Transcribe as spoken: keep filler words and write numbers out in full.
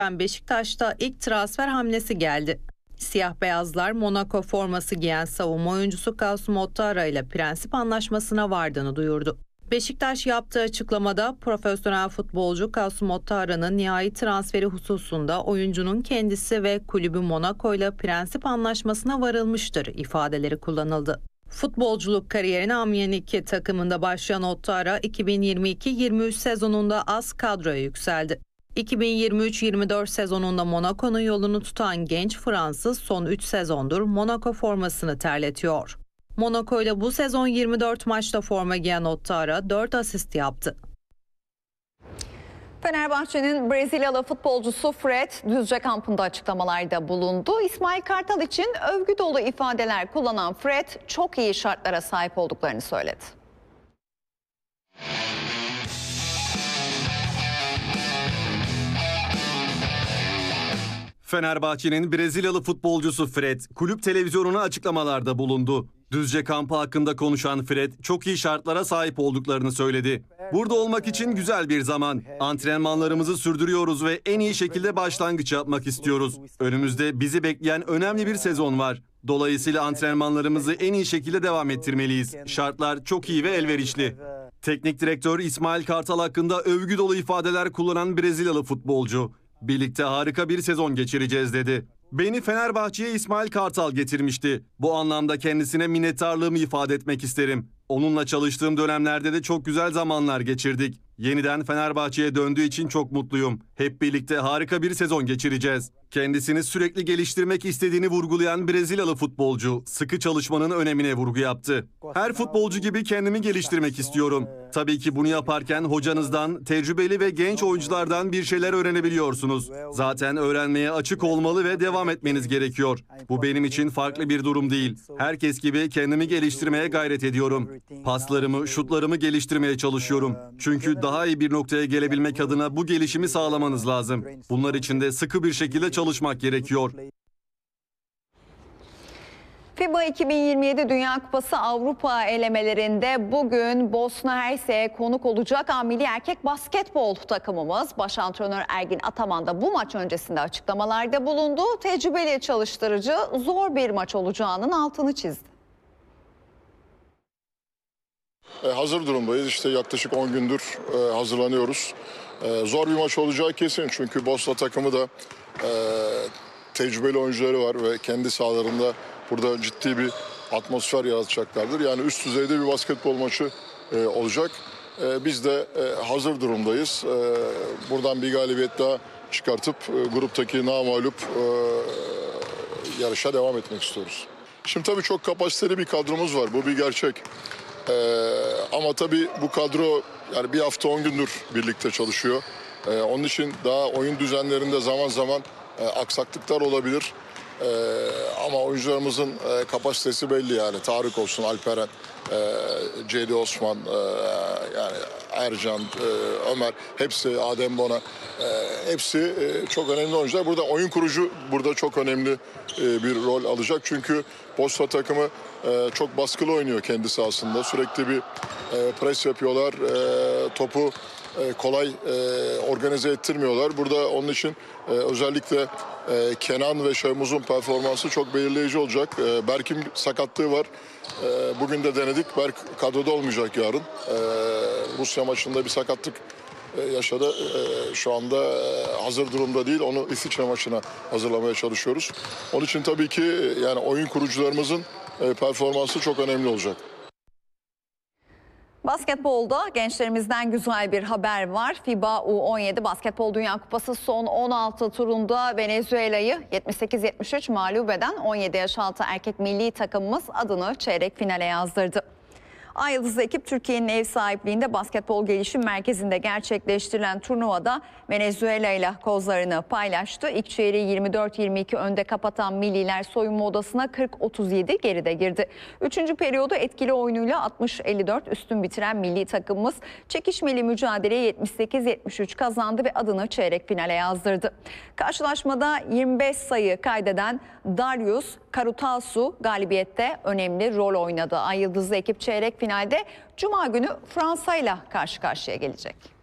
Beşiktaş'ta ilk transfer hamlesi geldi. Siyah beyazlar Monaco forması giyen savunma oyuncusu Kasım Ottara ile prensip anlaşmasına vardığını duyurdu. Beşiktaş yaptığı açıklamada profesyonel futbolcu Kasım Ottara'nın nihai transferi hususunda oyuncunun kendisi ve kulübü Monaco ile prensip anlaşmasına varılmıştır ifadeleri kullanıldı. Futbolculuk kariyerine Amiens iki takımında başlayan Ottara iki bin yirmi iki yirmi üç sezonunda az kadroya yükseldi. iki bin yirmi üç yirmi dört sezonunda Monaco'nun yolunu tutan genç Fransız son üç sezondur Monaco formasını terletiyor. Monaco ile bu sezon yirmi dört maçta forma giyen Ottara dört asist yaptı. Fenerbahçe'nin Brezilyalı futbolcusu Fred Düzce kampında açıklamalarda bulundu. İsmail Kartal için övgü dolu ifadeler kullanan Fred çok iyi şartlara sahip olduklarını söyledi. Fenerbahçe'nin Brezilyalı futbolcusu Fred, kulüp televizyonuna açıklamalarda bulundu. Düzce kampı hakkında konuşan Fred, çok iyi şartlara sahip olduklarını söyledi. Burada olmak için güzel bir zaman. Antrenmanlarımızı sürdürüyoruz ve en iyi şekilde başlangıç yapmak istiyoruz. Önümüzde bizi bekleyen önemli bir sezon var. Dolayısıyla antrenmanlarımızı en iyi şekilde devam ettirmeliyiz. Şartlar çok iyi ve elverişli. Teknik direktör İsmail Kartal hakkında övgü dolu ifadeler kullanan Brezilyalı futbolcu, "Birlikte harika bir sezon geçireceğiz" dedi. "Beni Fenerbahçe'ye İsmail Kartal getirmişti. Bu anlamda kendisine minnettarlığımı ifade etmek isterim. Onunla çalıştığım dönemlerde de çok güzel zamanlar geçirdik. Yeniden Fenerbahçe'ye döndüğü için çok mutluyum. Hep birlikte harika bir sezon geçireceğiz." Kendisini sürekli geliştirmek istediğini vurgulayan Brezilyalı futbolcu, sıkı çalışmanın önemine vurgu yaptı. "Her futbolcu gibi kendimi geliştirmek istiyorum. Tabii ki bunu yaparken hocanızdan, tecrübeli ve genç oyunculardan bir şeyler öğrenebiliyorsunuz. Zaten öğrenmeye açık olmalı ve devam etmeniz gerekiyor. Bu benim için farklı bir durum değil. Herkes gibi kendimi geliştirmeye gayret ediyorum. Paslarımı, şutlarımı geliştirmeye çalışıyorum. Çünkü daha iyi bir noktaya gelebilmek adına bu gelişimi sağlamanız lazım. Bunlar için de sıkı bir şekilde çalışmak gerekiyor." FIBA iki bin yirmi yedi Dünya Kupası Avrupa elemelerinde bugün Bosna Hersek'e konuk olacak A Milli Erkek Basketbol takımımız. Baş antrenör Ergin Ataman da bu maç öncesinde açıklamalarda bulundu. Tecrübeli çalıştırıcı zor bir maç olacağının altını çizdi. E, hazır durumdayız. İşte yaklaşık on gündür e, hazırlanıyoruz. E, zor bir maç olacağı kesin. Çünkü Bosna takımı da e, tecrübeli oyuncuları var ve kendi sahalarında burada ciddi bir atmosfer yaratacaklardır. Yani üst düzeyde bir basketbol maçı e, olacak. E, biz de e, hazır durumdayız. E, buradan bir galibiyet daha çıkartıp e, gruptaki namağlup e, yarışa devam etmek istiyoruz. Şimdi tabii çok kapasiteli bir kadromuz var. Bu bir gerçek. Ee, ama tabii bu kadro yani bir hafta on gündür birlikte çalışıyor. Ee, onun için daha oyun düzenlerinde zaman zaman e, aksaklıklar olabilir. Ee, ama oyuncularımızın e, kapasitesi belli yani. Tarık olsun, Alperen, e, Cedi Osman, e, yani Ercan, e, Ömer, hepsi Adem Bona, e, hepsi e, çok önemli oyuncular. Burada oyun kurucu burada çok önemli e, bir rol alacak. Çünkü Bosna takımı e, çok baskılı oynuyor kendi sahasında. Sürekli bir e, pres yapıyorlar. E, topu e, kolay e, organize ettirmiyorlar. Burada onun için e, özellikle e, Kenan ve Şahmuz'un performansı çok belirleyici olacak. E, Berk'in sakatlığı var. E, bugün de denedik. Berk kadroda olmayacak yarın. E, Rusya maçında bir sakatlık e, yaşadı. E, şu anda e, hazır durumda değil. Onu İsviçre maçına hazırlamaya çalışıyoruz. Onun için tabii ki yani oyun kurucularımızın e, performansı çok önemli olacak. Basketbolda gençlerimizden güzel bir haber var. FIBA U on yedi Basketbol Dünya Kupası son on altı turunda Venezuela'yı yetmiş sekiz yetmiş üç mağlup eden on yedi yaş altı erkek milli takımımız adını çeyrek finale yazdırdı. Ay Yıldızlı ekip Türkiye'nin ev sahipliğinde Basketbol Gelişim Merkezi'nde gerçekleştirilen turnuvada Venezuela ile kozlarını paylaştı. İlk çeyreği yirmi dört yirmi iki önde kapatan milliler soyunma odasına kırk otuz yedi geride girdi. Üçüncü periyodu etkili oyunuyla altmış elli dört üstün bitiren milli takımımız çekişmeli mücadeleyi yetmiş sekiz yetmiş üç kazandı ve adını çeyrek finale yazdırdı. Karşılaşmada yirmi beş sayı kaydeden Darius Karutasu galibiyette önemli rol oynadı. Ay Yıldızlı ekip çeyrek finalde Cuma günü Fransa ile karşı karşıya gelecek.